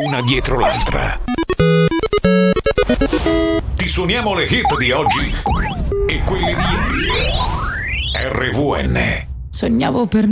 una dietro l'altra. Ti suoniamo le hit di oggi e quelle di ieri. RVN. Sognavo per